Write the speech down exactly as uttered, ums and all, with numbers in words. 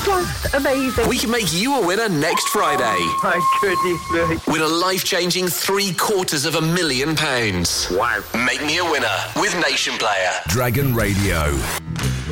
just amazing. We can make you a winner next Friday. Oh, my goodness me. Win a life-changing three quarters of a million pounds. Wow. Make me a winner with Nation Player. Dragon Radio.